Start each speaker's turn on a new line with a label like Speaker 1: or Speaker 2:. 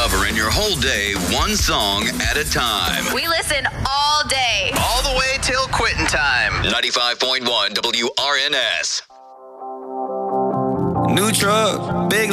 Speaker 1: covering your whole day, one song at a time.
Speaker 2: We listen all day.
Speaker 3: All the way till quitting time.
Speaker 1: 95.1 WRNS.
Speaker 4: New truck, big